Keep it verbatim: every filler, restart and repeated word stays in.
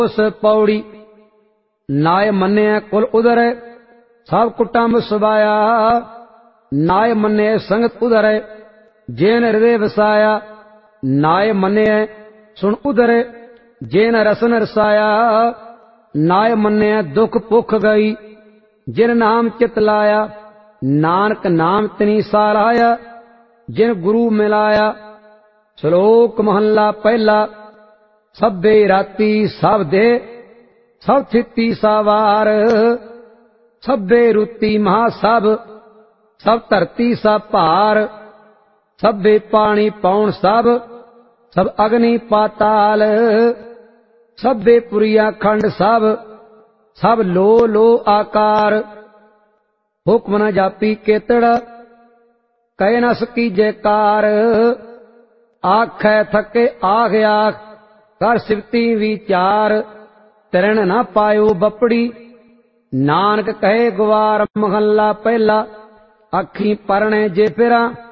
उस पौड़ी नाय मन्ने कुल उदर सब कुटुंब सुबाया। नाय मन्ने संगत उदर जेन हृदय वसाया। नाय मन्ने सुन उदर जेन रसन रसाया। नाय मन्ने दुख भुख गई जिन नाम चित लाया। नानक नाम तिनी साराया जिन गुरु मिलाया। श्लोक महला पहला। सभे राती सब दे सब थिती सावार। सभे रुती महा सब सब धरती सब भार। सभे पानी पौन सब सब अग्नि पाताल। सभे पुरिया खंड सब सब लो लो आकार। हुक्म न जापी केतड़ कह न सकी जयकार। आखै थके आख आख कर सिवती विचार। तरण न पायो बपड़ी नानक कहे गुवार। महला पहला। अखी परणे जे फिरा